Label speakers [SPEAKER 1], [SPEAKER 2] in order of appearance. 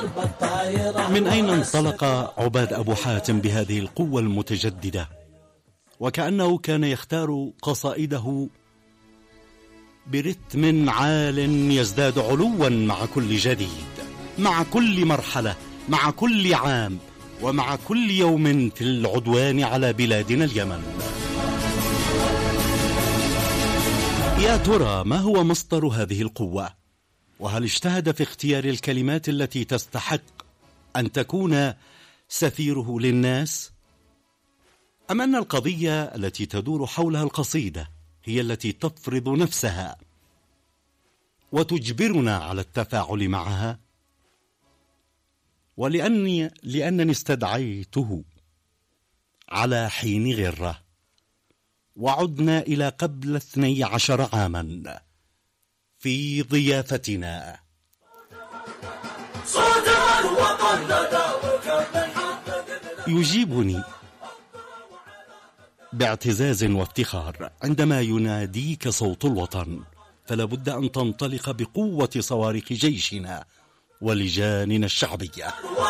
[SPEAKER 1] من أين انطلق عباد أبو حاتم بهذه القوة المتجددة؟ وكأنه كان يختار قصائده برتم عال يزداد علوا مع كل جديد، مع كل مرحلة، مع كل عام، ومع كل يوم في العدوان على بلادنا اليمن. يا ترى ما هو مصدر هذه القوة؟ وهل اجتهد في اختيار الكلمات التي تستحق أن تكون سفيره للناس؟ أم أن القضية التي تدور حولها القصيدة هي التي تفرض نفسها وتجبرنا على التفاعل معها؟ لأنني استدعيته على حين غرة، وعدنا إلى قبل 12 عاما في ضيافتنا. يجيبني باعتزاز وافتخار عندما يناديك صوت الوطن، فلا بد أن تنطلق بقوة صواريخ جيشنا ولجاننا الشعبية.